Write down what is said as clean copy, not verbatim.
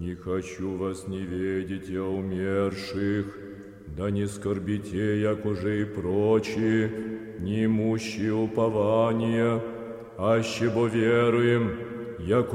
Не хочу вас не видеть, я умерших, да не скорбите, як уже и прочие, не имущие упования, аще бо веруем, як